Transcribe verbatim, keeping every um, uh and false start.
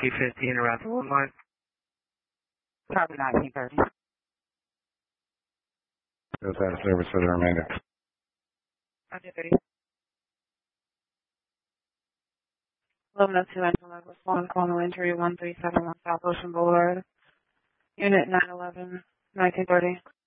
T fifteen around the one line. Copy nineteen thirty. Goes out of service for the remainder. nineteen thirty. eleven oh two engine level one, corner entry one three seven one South Ocean Boulevard. Unit nine eleven, nineteen thirty.